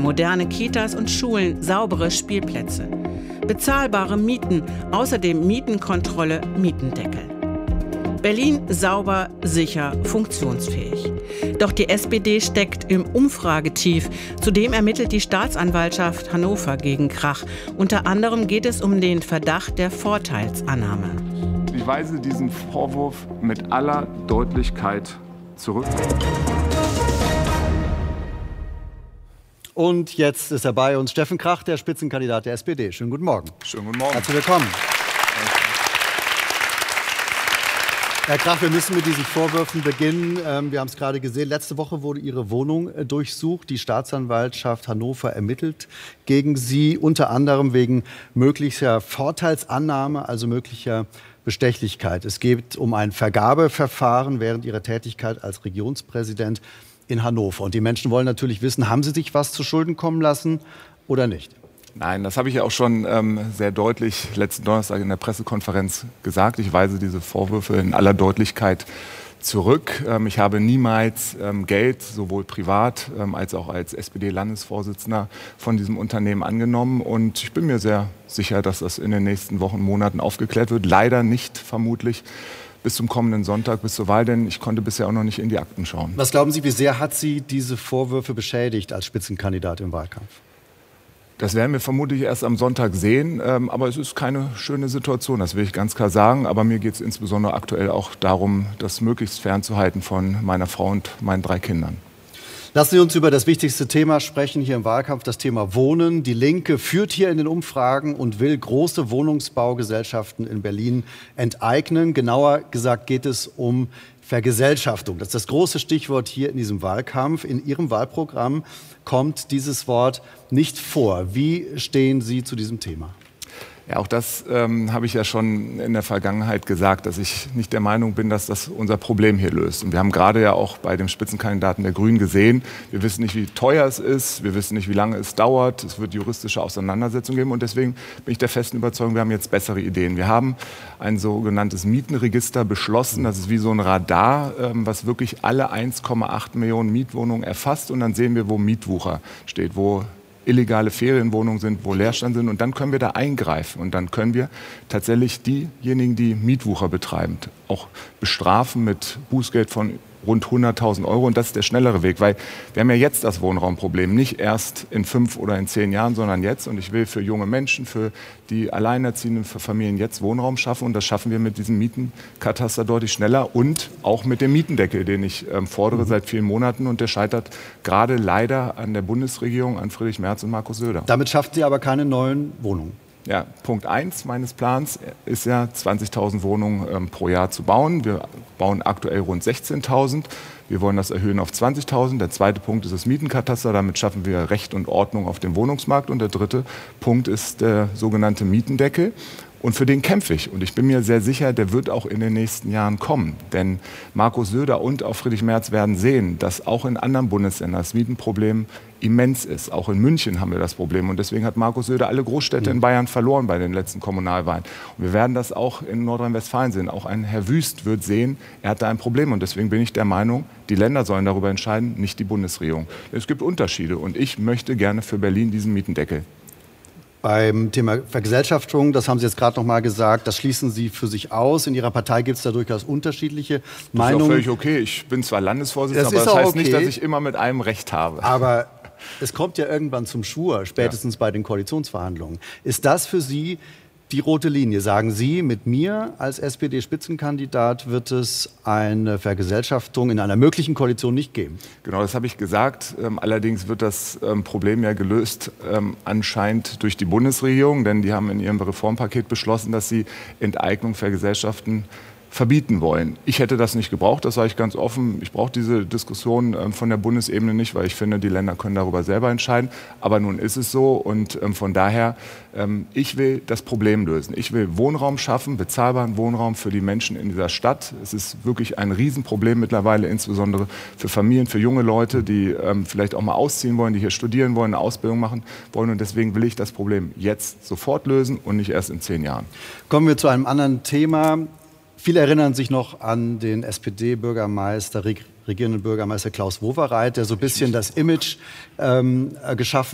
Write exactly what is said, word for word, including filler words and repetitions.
moderne Kitas und Schulen, saubere Spielplätze. Bezahlbare Mieten, außerdem Mietenkontrolle, Mietendeckel. Berlin sauber, sicher, funktionsfähig. Doch die S P D steckt im Umfragetief. Zudem ermittelt die Staatsanwaltschaft Hannover gegen Krach. Unter anderem geht es um den Verdacht der Vorteilsannahme. Ich weise diesen Vorwurf mit aller Deutlichkeit zurück. Und jetzt ist er bei uns, Steffen Krach, der Spitzenkandidat der S P D. Schönen guten Morgen. Schönen guten Morgen. Herzlich willkommen. Herr Krach, wir müssen mit diesen Vorwürfen beginnen. Wir haben es gerade gesehen, letzte Woche wurde Ihre Wohnung durchsucht. Die Staatsanwaltschaft Hannover ermittelt gegen Sie, unter anderem wegen möglicher Vorteilsannahme, also möglicher Bestechlichkeit. Es geht um ein Vergabeverfahren während Ihrer Tätigkeit als Regionspräsident in Hannover. Und die Menschen wollen natürlich wissen, haben Sie sich was zu Schulden kommen lassen oder nicht? Nein, das habe ich ja auch schon ähm, sehr deutlich letzten Donnerstag in der Pressekonferenz gesagt. Ich weise diese Vorwürfe in aller Deutlichkeit zurück. Ähm, ich habe niemals ähm, Geld, sowohl privat ähm, als auch als S P D-Landesvorsitzender, von diesem Unternehmen angenommen. Und ich bin mir sehr sicher, dass das in den nächsten Wochen, Monaten aufgeklärt wird. Leider nicht vermutlich bis zum kommenden Sonntag, bis zur Wahl, denn ich konnte bisher auch noch nicht in die Akten schauen. Was glauben Sie, wie sehr hat Sie diese Vorwürfe beschädigt als Spitzenkandidat im Wahlkampf? Das werden wir vermutlich erst am Sonntag sehen, ähm, aber es ist keine schöne Situation, das will ich ganz klar sagen. Aber mir geht es insbesondere aktuell auch darum, das möglichst fernzuhalten von meiner Frau und meinen drei Kindern. Lassen Sie uns über das wichtigste Thema sprechen hier im Wahlkampf, das Thema Wohnen. Die Linke führt hier in den Umfragen und will große Wohnungsbaugesellschaften in Berlin enteignen. Genauer gesagt geht es um Vergesellschaftung. Das ist das große Stichwort hier in diesem Wahlkampf. In Ihrem Wahlprogramm kommt dieses Wort nicht vor. Wie stehen Sie zu diesem Thema? Ja, auch das ähm, habe ich ja schon in der Vergangenheit gesagt, dass ich nicht der Meinung bin, dass das unser Problem hier löst. Und wir haben gerade ja auch bei dem Spitzenkandidaten der Grünen gesehen, wir wissen nicht, wie teuer es ist, wir wissen nicht, wie lange es dauert, es wird juristische Auseinandersetzungen geben und deswegen bin ich der festen Überzeugung, wir haben jetzt bessere Ideen. Wir haben ein sogenanntes Mietenregister beschlossen, das ist wie so ein Radar, ähm, was wirklich alle eins Komma acht Millionen Mietwohnungen erfasst und dann sehen wir, wo Mietwucher steht, wo illegale Ferienwohnungen sind, wo Leerstand sind und dann können wir da eingreifen und dann können wir tatsächlich diejenigen, die Mietwucher betreiben, auch bestrafen mit Bußgeld von rund hunderttausend Euro und das ist der schnellere Weg, weil wir haben ja jetzt das Wohnraumproblem, nicht erst in fünf oder in zehn Jahren, sondern jetzt und ich will für junge Menschen, für die Alleinerziehenden, für Familien jetzt Wohnraum schaffen und das schaffen wir mit diesem Mietenkataster deutlich schneller und auch mit dem Mietendeckel, den ich ähm, fordere seit vielen Monaten und der scheitert gerade leider an der Bundesregierung, an Friedrich Merz und Markus Söder. Damit schafft sie aber keine neuen Wohnungen. Ja, Punkt eins meines Plans ist ja, zwanzigtausend Wohnungen ähm, pro Jahr zu bauen. Wir bauen aktuell rund sechzehntausend. Wir wollen das erhöhen auf zwanzigtausend. Der zweite Punkt ist das Mietenkataster. Damit schaffen wir Recht und Ordnung auf dem Wohnungsmarkt. Und der dritte Punkt ist der sogenannte Mietendeckel. Und für den kämpfe ich. Und ich bin mir sehr sicher, der wird auch in den nächsten Jahren kommen. Denn Markus Söder und auch Friedrich Merz werden sehen, dass auch in anderen Bundesländern das Mietenproblem immens ist. Auch in München haben wir das Problem. Und deswegen hat Markus Söder alle Großstädte in Bayern verloren bei den letzten Kommunalwahlen. Und wir werden das auch in Nordrhein-Westfalen sehen. Auch ein Herr Wüst wird sehen, er hat da ein Problem. Und deswegen bin ich der Meinung, die Länder sollen darüber entscheiden, nicht die Bundesregierung. Es gibt Unterschiede. Und ich möchte gerne für Berlin diesen Mietendeckel. Beim Thema Vergesellschaftung, das haben Sie jetzt gerade noch mal gesagt, das schließen Sie für sich aus. In Ihrer Partei gibt es da durchaus unterschiedliche Meinungen. Das ist auch völlig okay. Ich bin zwar Landesvorsitzender, das aber das heißt okay. nicht, dass ich immer mit allem Recht habe. Aber es kommt ja irgendwann zum Schwur, spätestens ja. bei den Koalitionsverhandlungen. Ist das für Sie die rote Linie? Sagen Sie, mit mir als S P D-Spitzenkandidat wird es eine Vergesellschaftung in einer möglichen Koalition nicht geben? Genau, das habe ich gesagt. Ähm, allerdings wird das ähm, Problem ja gelöst ähm, anscheinend durch die Bundesregierung, denn die haben in ihrem Reformpaket beschlossen, dass sie Enteignung vergesellschaften verbieten wollen. Ich hätte das nicht gebraucht, das sage ich ganz offen. Ich brauche diese Diskussion ähm, von der Bundesebene nicht, weil ich finde, die Länder können darüber selber entscheiden. Aber nun ist es so und ähm, von daher, ähm, ich will das Problem lösen. Ich will Wohnraum schaffen, bezahlbaren Wohnraum für die Menschen in dieser Stadt. Es ist wirklich ein Riesenproblem mittlerweile, insbesondere für Familien, für junge Leute, die ähm, vielleicht auch mal ausziehen wollen, die hier studieren wollen, eine Ausbildung machen wollen. Und deswegen will ich das Problem jetzt sofort lösen und nicht erst in zehn Jahren. Kommen wir zu einem anderen Thema. Viele erinnern sich noch an den S P D-Bürgermeister, regierenden Bürgermeister Klaus Wowereit, der so ein bisschen das Image ähm, geschaffen